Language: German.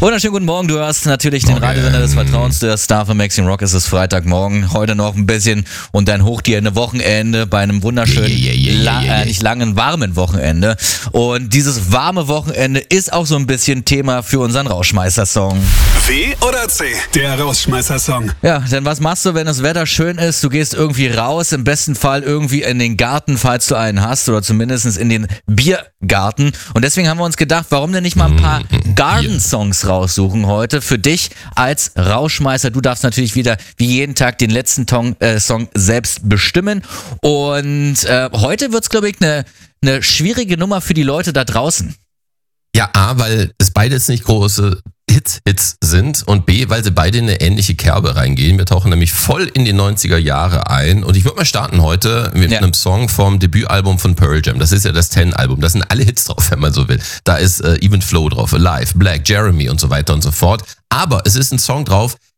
Wunderschönen guten Morgen, du hörst natürlich den Radiosender des Vertrauens, der Star von Maxim Rock. Es ist Freitagmorgen, heute noch ein bisschen und dann hoch dir eine Wochenende bei einem wunderschönen, nicht langen, warmen Wochenende. Und dieses warme Wochenende ist auch so ein bisschen Thema für unseren Rausschmeißer-Song. W oder C, der Rausschmeißer-Song. Ja, denn was machst du, wenn das Wetter schön ist? Du gehst irgendwie raus, im besten Fall irgendwie in den Garten, falls du einen hast, oder zumindest in den Biergarten. Und deswegen haben wir uns gedacht, warum denn nicht mal ein paar Garden-Songs raussuchen heute für dich als Rausschmeißer. Du darfst natürlich wieder wie jeden Tag den letzten Song selbst bestimmen. Und heute wird's, glaube ich, eine schwierige Nummer für die Leute da draußen. Ja, A, weil es beides nicht große Hits sind und B, weil sie beide in eine ähnliche Kerbe reingehen. Wir tauchen nämlich voll in die 90er Jahre ein und ich würde mal starten heute mit einem Song vom Debütalbum von Pearl Jam. Das ist ja das 10-Album. Da sind alle Hits drauf, wenn man so will. Da ist Even Flow drauf, Alive, Black, Jeremy und so weiter und so fort. Aber es ist ein Song drauf,